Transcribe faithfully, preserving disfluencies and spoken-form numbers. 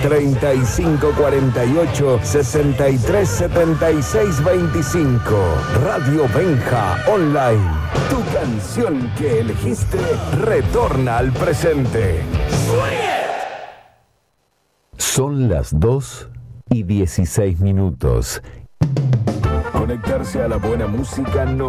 treinta y cinco cuarenta y ocho, sesenta y tres setenta y seis veinticinco. Radio Benja Online. Tu canción que elegiste retorna al presente. Son las dos y dieciséis minutos. Conectarse a la buena música no